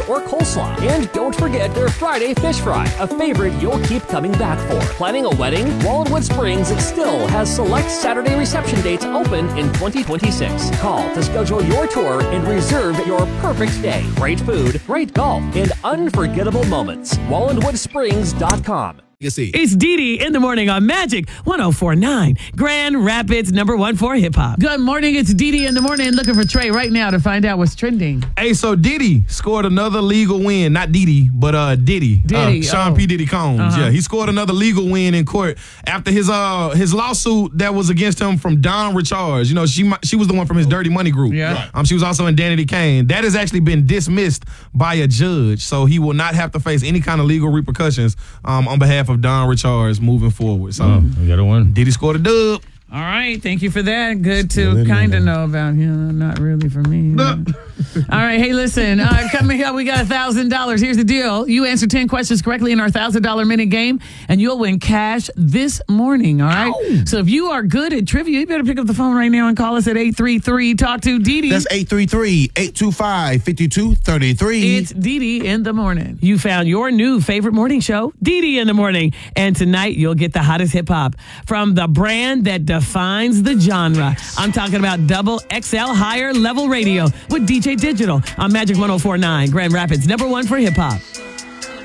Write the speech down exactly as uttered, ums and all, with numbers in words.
or coleslaw. And don't forget their Friday fish fry, a favorite you'll keep coming back for. Planning a wedding? Wallenwood Springs still has select Saturday reception dates open in twenty twenty-six. Call to schedule your tour and reserve your perfect day. Great food, great golf, and unforgettable moments. wallenwood springs dot com. It's Dee Dee in the morning on Magic one oh four point nine, Grand Rapids, number one for hip hop. Good morning. It's Dee Dee in the morning. Looking for Trey right now to find out what's trending. Hey, so Diddy scored another legal win. Not Diddy, but uh, Diddy. Diddy, uh, Sean oh. P. Diddy Combs. Uh-huh. Yeah, he scored another legal win in court after his uh his lawsuit that was against him from Dawn Richards. You know, she she was the one from his Dirty Money group. Yeah. Right. Um, she was also in Danity Kane. That has actually been dismissed by a judge, so he will not have to face any kind of legal repercussions um on behalf of Dawn Richards moving forward. So oh, we got a win. Diddy scored a dub. All right. Thank you for that. Good to kind of know about him. Not really for me. All right. Hey, listen. Uh, coming up, we got one thousand dollars. Here's the deal. You answer ten questions correctly in our one thousand dollars minute game, and you'll win cash this morning. All right? Ow. So if you are good at trivia, you better pick up the phone right now and call us at eight three three talk to Dee Dee. That's eight three three, eight two five, five two three three. It's Dee Dee in the morning. You found your new favorite morning show, Dee Dee in the morning. And tonight, you'll get the hottest hip hop from the brand that defines the genre. I'm talking about Double X L Higher Level Radio with D J Digital on Magic one oh four point nine, Grand Rapids, number one for hip hop.